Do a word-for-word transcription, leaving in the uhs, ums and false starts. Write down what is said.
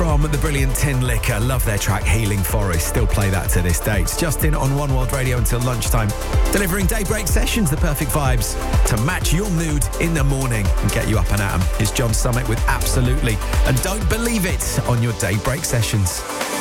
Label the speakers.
Speaker 1: from the brilliant Tin Liquor. Love their track Healing Forest. Still play that to this day. It's Justin on One World Radio until lunchtime. Delivering daybreak sessions, the perfect vibes to match your mood in the morning and get you up and at 'em. It's John Summit with Absolutely. And don't believe it on your daybreak sessions.